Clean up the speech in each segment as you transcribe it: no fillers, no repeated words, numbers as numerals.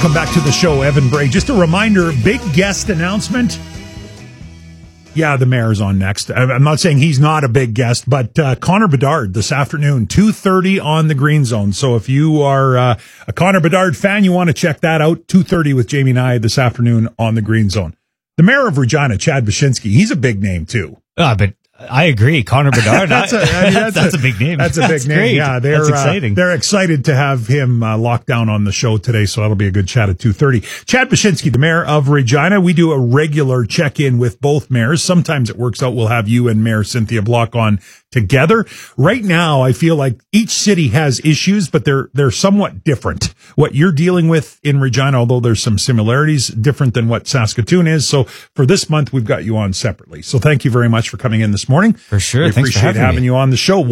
Welcome back to the show, Evan Bray. Just a reminder, big guest announcement. Yeah, the mayor's on next. I'm not saying he's not a big guest, but Connor Bedard this afternoon, 2:30 on the Green Zone. So if you are a Connor Bedard fan, you want to check that out, 2:30 with Jamie Nye this afternoon on the Green Zone. The mayor of Regina, Chad Baczynski, he's a big name too. But I agree. Connor Bedard, that's a big name. That's a big name. Great. Yeah, that's exciting. They're excited to have him locked down on the show today, so that'll be a good chat at 2:30. Chad Baczynski, the mayor of Regina. We do a regular check-in with both mayors. Sometimes it works out. We'll have you and Mayor Cynthia Block on together. Right now, I feel like each city has issues, but they're somewhat different. What you're dealing with in Regina, although there's some similarities, different than what Saskatoon is. So for this month, we've got you on separately. So thank you very much for coming in this morning. For sure. We Thanks for appreciate having me. you on the show.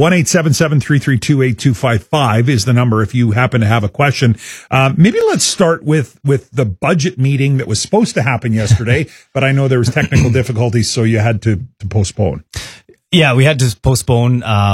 1-877-332-8255 is the number if you happen to have a question. Maybe let's start with the budget meeting that was supposed to happen yesterday, but I know there was technical difficulties, so you had to postpone. Yeah, we had to postpone.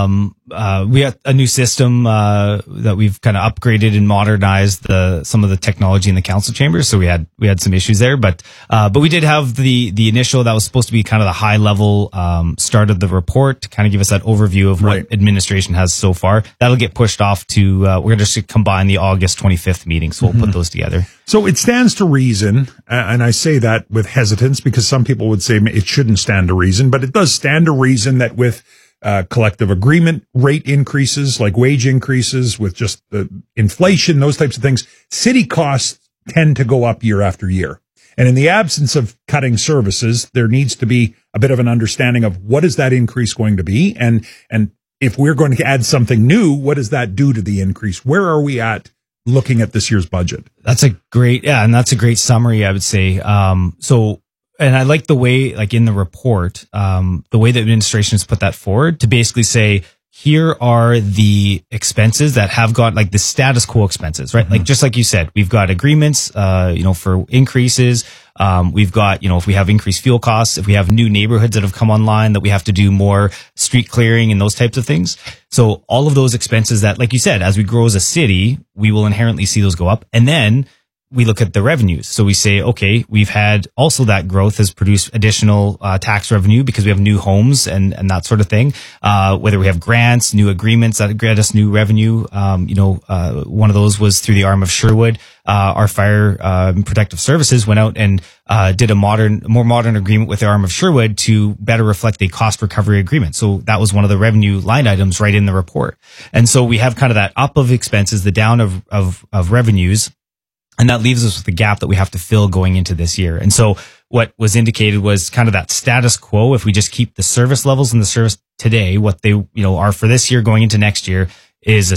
We had a new system that we've kind of upgraded and modernized some of the technology in the council chambers. So we had some issues there, but we did have the initial that was supposed to be kind of the high level start of the report to kind of give us that overview of what administration has so far. That'll get pushed off to we're going to just combine the August 25th meeting, so we'll put those together. So it stands to reason, and I say that with hesitance because some people would say it shouldn't stand to reason, but it does stand to reason that with collective agreement rate increases, like wage increases, with just the inflation, those types of things, city costs tend to go up year after year. And in the absence of cutting services, there needs to be a bit of an understanding of what is that increase going to be, and if we're going to add something new, what does that do to the increase? Where are we at looking at this year's budget? That's a great summary, I would say. And I like the way, like in the report, the way the administration has put that forward to basically say, here are the expenses that have got like the status quo expenses, right? Like, just like you said, we've got agreements, for increases. We've got, if we have increased fuel costs, if we have new neighborhoods that have come online that we have to do more street clearing and those types of things. So all of those expenses that, like you said, as we grow as a city, we will inherently see those go up. And then we look at the revenues. So we say, okay, we've had also that growth has produced additional tax revenue because we have new homes and that sort of thing. Whether we have grants, new agreements that get us new revenue. One of those was through the arm of Sherwood. Our fire protective services went out and did a more modern agreement with the arm of Sherwood to better reflect a cost recovery agreement. So that was one of the revenue line items right in the report. And so we have kind of that up of expenses, the down of revenues. And that leaves us with the gap that we have to fill going into this year. And so what was indicated was kind of that status quo. If we just keep the service levels in the service today, what they, are for this year going into next year is a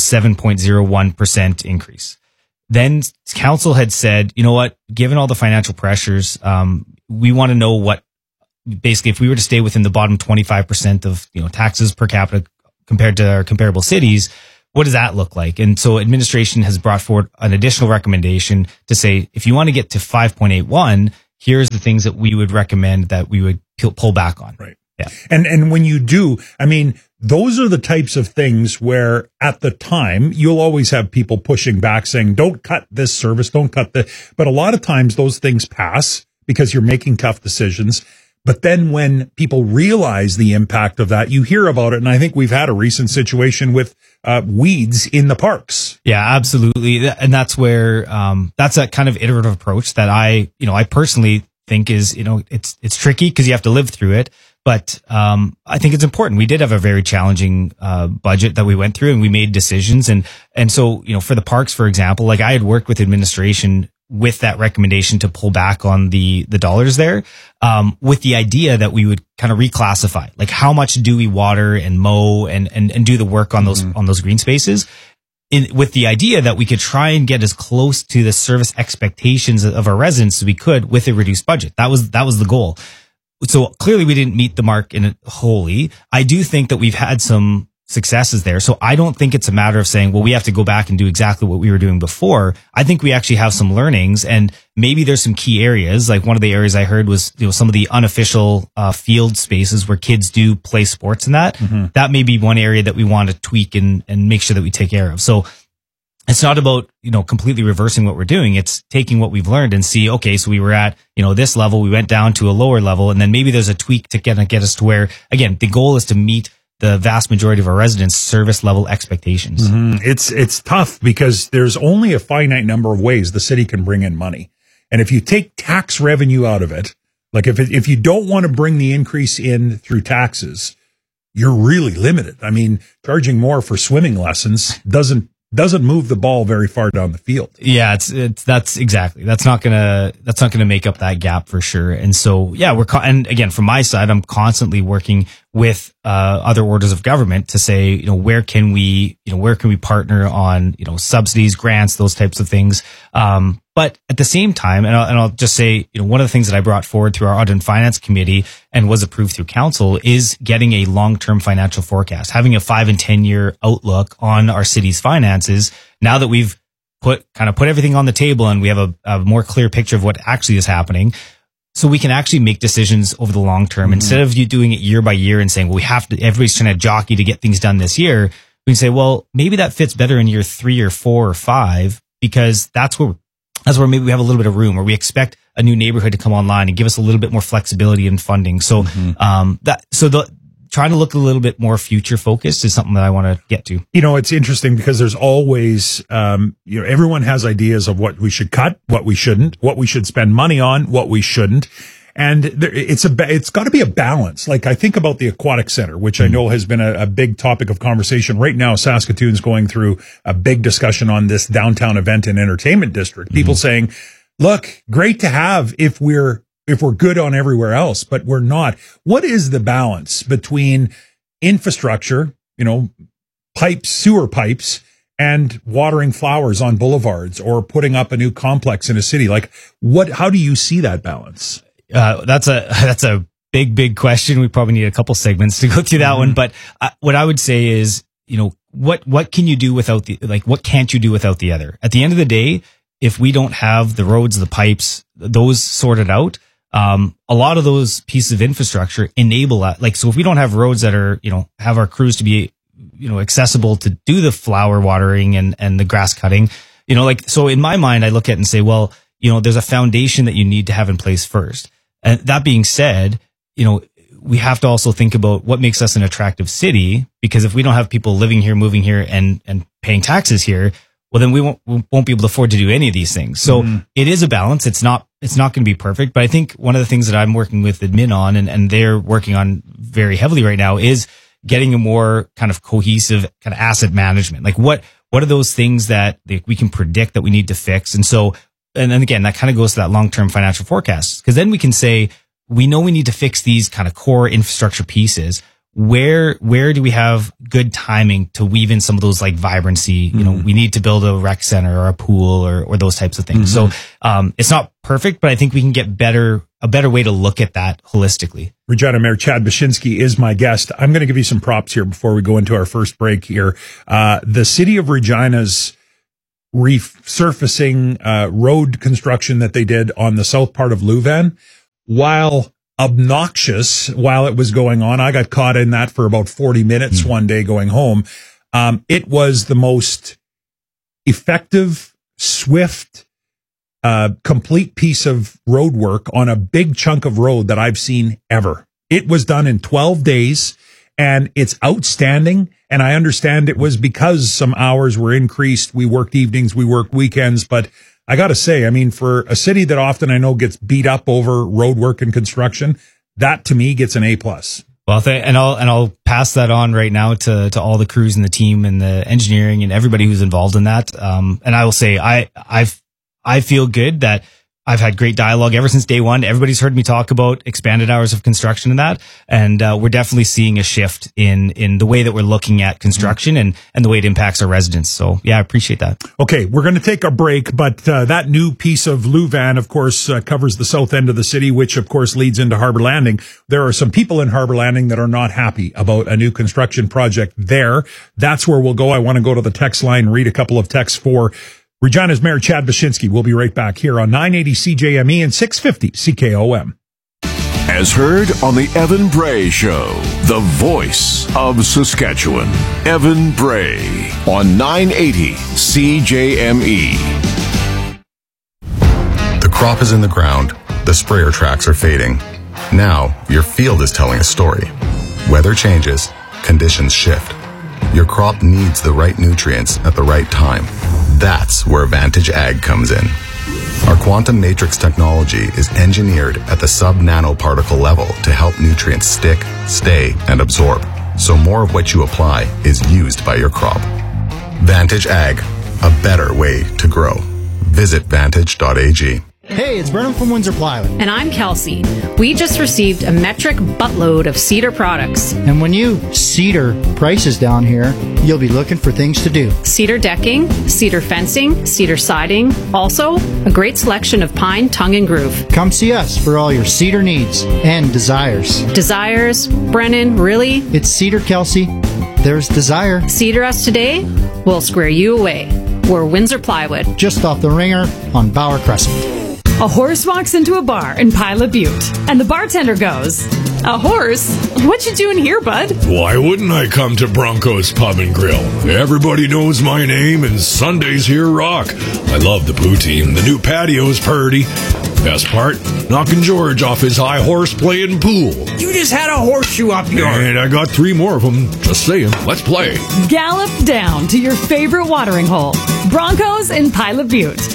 7.01% increase. Then council had said, you know what, given all the financial pressures, we want to know what, basically, if we were to stay within the bottom 25% of, taxes per capita compared to our comparable cities, what does that look like? And so administration has brought forward an additional recommendation to say, if you want to get to 5.81, here's the things that we would recommend that we would pull back on. Right. Yeah. And when you do, those are the types of things where at the time you'll always have people pushing back saying, don't cut this service, don't cut the, but a lot of times those things pass because you're making tough decisions. But then when people realize the impact of that, you hear about it. And I think we've had a recent situation with weeds in the parks. Yeah, absolutely. And that's where, that's that kind of iterative approach that I personally think is, it's tricky because you have to live through it. But I think it's important. We did have a very challenging budget that we went through and we made decisions. And so, for the parks, for example, like I had worked with administration with that recommendation to pull back on the dollars there, with the idea that we would kind of reclassify, like how much do we water and mow and do the work on those green spaces, with the idea that we could try and get as close to the service expectations of our residents as we could with a reduced budget. That was the goal. So clearly we didn't meet the mark in it wholly. I do think that we've had some successes there. So I don't think it's a matter of saying, well, we have to go back and do exactly what we were doing before. I think we actually have some learnings and maybe there's some key areas. Like one of the areas I heard was, some of the unofficial field spaces where kids do play sports and that may be one area that we want to tweak and make sure that we take care of. So it's not about, completely reversing what we're doing. It's taking what we've learned and see, okay, so we were at, this level, we went down to a lower level, and then maybe there's a tweak to get us to where, again, the goal is to meet the vast majority of our residents' service level expectations. Mm-hmm. It's tough because there's only a finite number of ways the city can bring in money. And if you take tax revenue out of it, like if you don't want to bring the increase in through taxes, you're really limited. I mean, charging more for swimming lessons doesn't move the ball very far down the field. Yeah, that's not gonna make up that gap for sure. And so, yeah, and again, from my side, I'm constantly working with other orders of government to say, where can we partner on, subsidies, grants, those types of things. But at the same time, and I'll just say, one of the things that I brought forward through our Audit and Finance Committee and was approved through council is getting a long-term financial forecast, having a 5 and 10 year outlook on our city's finances. Now that we've put everything on the table and we have a more clear picture of what actually is happening, so we can actually make decisions over the long term. Mm-hmm. Instead of you doing it year by year and saying, well, everybody's trying to jockey to get things done this year. We can say, well, maybe that fits better in year 3 or 4 or 5, because that's where maybe we have a little bit of room, or we expect a new neighborhood to come online and give us a little bit more flexibility in funding. So, trying to look a little bit more future focused is something that I want to get to. It's interesting because there's always, everyone has ideas of what we should cut, what we shouldn't, what we should spend money on, what we shouldn't. And it's got to be a balance. Like I think about the Aquatic Center, which I know has been a big topic of conversation. Right now, Saskatoon's going through a big discussion on this downtown event and entertainment district. People saying, look, great to have if we're good on everywhere else, but we're not. What is the balance between infrastructure, sewer pipes, and watering flowers on boulevards or putting up a new complex in a city? Like how do you see that balance? That's a big question. We probably need a couple segments to go through that one. But what I would say is, what can you do without what can't you do without the other? At the end of the day, if we don't have the roads, the pipes, those sorted out, a lot of those pieces of infrastructure enable that. So if we don't have roads that are, have our crews to be, accessible to do the flower watering and the grass cutting, so in my mind, I look at it and say, well, there's a foundation that you need to have in place first. And that being said, we have to also think about what makes us an attractive city, because if we don't have people living here, moving here and paying taxes here, well, then we won't be able to afford to do any of these things. So it is a balance. It's not going to be perfect, but I think one of the things that I'm working with admin on and they're working on very heavily right now is getting a more kind of cohesive kind of asset management. Like what are those things that we can predict that we need to fix? And so, and then again, that kind of goes to that long-term financial forecast, because then we can say, we know we need to fix these kind of core infrastructure pieces. Where do we have good timing to weave in some of those like vibrancy? We need to build a rec center or a pool or those types of things. So, it's not perfect, but I think we can get a better way to look at that holistically. Regina Mayor Chad Baczynski is my guest. I'm going to give you some props here before we go into our first break here. The city of Regina's resurfacing road construction that they did on the south part of Leuven, while obnoxious while it was going on, I got caught in that for about 40 minutes one day going home. It was the most effective, swift, complete piece of road work on a big chunk of road that I've seen ever. It was done in 12 days. And it's outstanding. And I understand it was because some hours were increased. We worked evenings, we worked weekends. But I got to say, I mean, for a city that often I know gets beat up over road work and construction, that to me gets an A+. Well, and I'll pass that on right now to all the crews and the team and the engineering and everybody who's involved in that. And I will say, I feel good that I've had great dialogue ever since day one. Everybody's heard me talk about expanded hours of construction and that. And we're definitely seeing a shift in the way that we're looking at construction and the way it impacts our residents. So yeah, I appreciate that. Okay, we're going to take a break, but that new piece of Leuven, of course, covers the south end of the city, which of course leads into Harbour Landing. There are some people in Harbour Landing that are not happy about a new construction project there. That's where we'll go. I want to go to the text line, read a couple of texts for Regina's Mayor Chad Baczynski. We'll be right back here on 980 CJME and 650 CKOM. As heard on the Evan Bray Show, the voice of Saskatchewan. Evan Bray on 980 CJME. The crop is in the ground. The sprayer tracks are fading. Now, your field is telling a story. Weather changes. Conditions shift. Your crop needs the right nutrients at the right time. That's where Vantage Ag comes in. Our quantum matrix technology is engineered at the sub-nanoparticle level to help nutrients stick, stay, and absorb, so more of what you apply is used by your crop. Vantage Ag, a better way to grow. Visit vantage.ag. Hey, it's Brennan from Windsor Plywood. And I'm Kelsey. We just received a metric buttload of Cedar products. And when you Cedar prices down here, you'll be looking for things to do. Cedar decking, cedar fencing, cedar siding. Also, a great selection of pine, tongue, and groove. Come see us for all your cedar needs and desires. Desires? Brennan, really? It's Cedar, Kelsey. There's desire. Cedar us today, we'll square you away. We're Windsor Plywood. Just off the ringer on Bauer Crescent. A horse walks into a bar in Pilot Butte, and the bartender goes, "A horse? What you doing here, bud?" Why wouldn't I come to Bronco's Pub and Grill? Everybody knows my name, and Sundays here rock. I love the poutine. The new patio's purty. Best part, knocking George off his high horse playing pool. You just had a horseshoe up your... And I got 3 more of them. Just saying, let's play. Gallop down to your favorite watering hole. Broncos in Pilot Butte.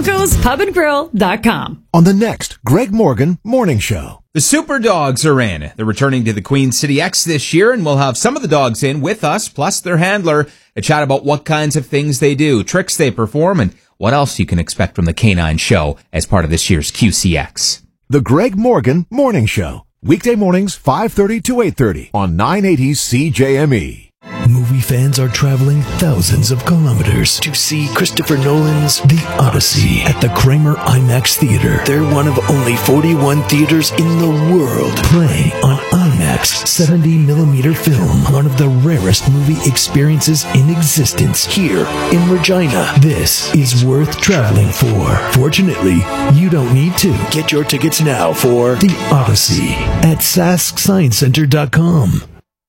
BroncosPubandGrill.com. On the next Greg Morgan Morning Show. The Super Dogs are in. They're returning to the Queen City X this year, and we'll have some of the dogs in with us, plus their handler, a chat about what kinds of things they do, tricks they perform, and what else you can expect from the Canine Show as part of this year's QCX. The Greg Morgan Morning Show. Weekday mornings, 5:30 to 8:30 on 980 CJME. Movie fans are traveling thousands of kilometers to see Christopher Nolan's The Odyssey at the Kramer IMAX Theater. They're one of only 41 theaters in the world playing on IMAX 70mm film, one of the rarest movie experiences in existence here in Regina. This is worth traveling for. Fortunately, you don't need to. Get your tickets now for The Odyssey at SaskScienceCenter.com.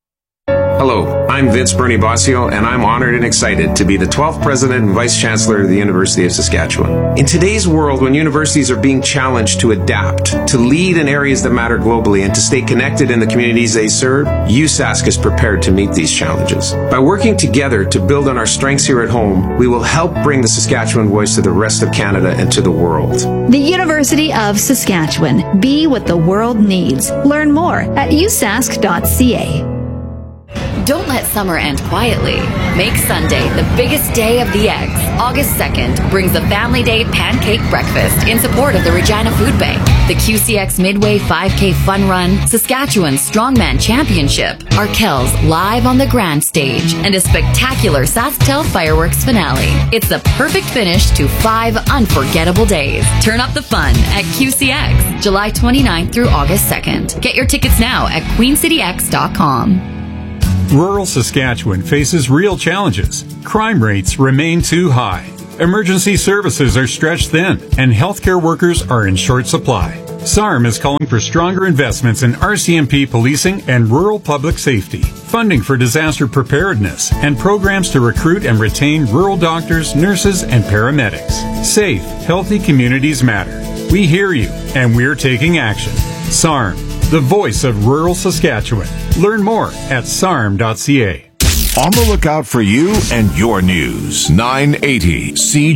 Hello, I'm Vince Bernie Bossio, and I'm honored and excited to be the 12th President and Vice Chancellor of the University of Saskatchewan. In today's world, when universities are being challenged to adapt, to lead in areas that matter globally, and to stay connected in the communities they serve, USask is prepared to meet these challenges. By working together to build on our strengths here at home, we will help bring the Saskatchewan voice to the rest of Canada and to the world. The University of Saskatchewan. Be what the world needs. Learn more at usask.ca. Don't let summer end quietly. Make Sunday the biggest day of the eggs. August 2nd brings the Family Day Pancake Breakfast in support of the Regina Food Bank, the QCX Midway 5K Fun Run, Saskatchewan Strongman Championship, Arkells live on the grand stage, and a spectacular SaskTel fireworks finale. It's the perfect finish to 5 unforgettable days. Turn up the fun at QCX, July 29th through August 2nd. Get your tickets now at queencityx.com. Rural Saskatchewan faces real challenges. Crime rates remain too high. Emergency services are stretched thin, and healthcare workers are in short supply. SARM is calling for stronger investments in RCMP policing and rural public safety, funding for disaster preparedness, and programs to recruit and retain rural doctors, nurses, and paramedics. Safe, healthy communities matter. We hear you, and we're taking action. SARM, the voice of rural Saskatchewan. Learn more at sarm.ca. On the lookout for you and your news. 980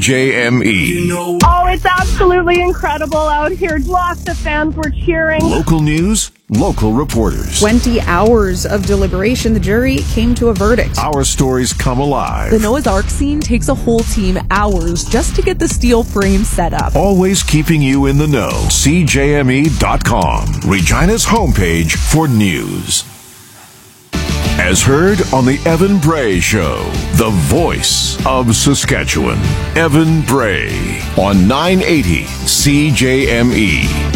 CJME. Oh, it's absolutely incredible out here. Lots of fans were cheering. Local news, local reporters. 20 hours of deliberation, the jury came to a verdict. Our stories come alive. The Noah's Ark scene takes a whole team hours just to get the steel frame set up. Always keeping you in the know. CJME.com. Regina's homepage for news. As heard on the Evan Bray Show, the voice of Saskatchewan. Evan Bray on 980 CJME.